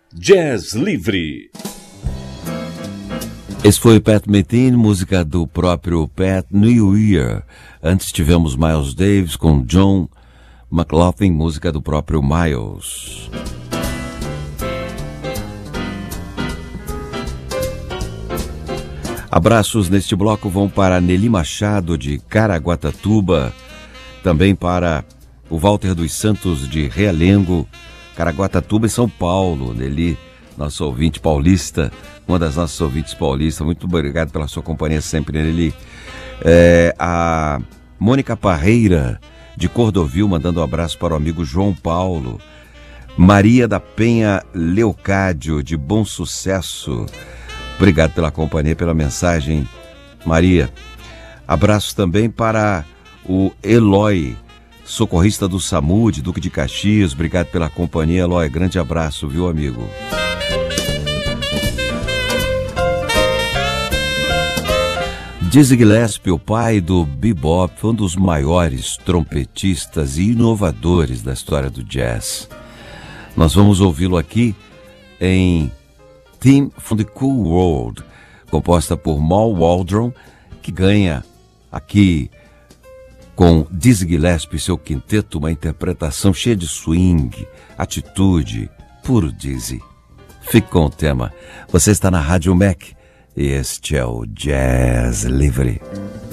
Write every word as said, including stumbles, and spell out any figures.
Jazz Livre. Esse foi o Pat Metheny, música do próprio Pat New Year. Antes tivemos Miles Davis com John McLaughlin, música do próprio Miles. Abraços neste bloco vão para Nelly Machado, de Caraguatatuba, também para o Walter dos Santos, de Realengo, Caraguatatuba e São Paulo. Nelly, nosso ouvinte paulista, uma das nossas ouvintes paulistas, muito obrigado pela sua companhia sempre, Nelly. É, a Mônica Parreira, de Cordovil, mandando um abraço para o amigo João Paulo. Maria da Penha Leocádio, de Bom Sucesso, obrigado pela companhia, pela mensagem, Maria. Abraços também para o Eloy, socorrista do SAMU, de Duque de Caxias. Obrigado pela companhia, Eloy. Grande abraço, viu, amigo? Dizzy Gillespie, o pai do bebop, foi um dos maiores trompetistas e inovadores da história do jazz. Nós vamos ouvi-lo aqui em Theme from the Cool World, composta por Mal Waldron, que ganha aqui com Dizzy Gillespie e seu quinteto uma interpretação cheia de swing, atitude, puro Dizzy. Fique com o tema. Você está na Rádio Mac e este é o Jazz Livre.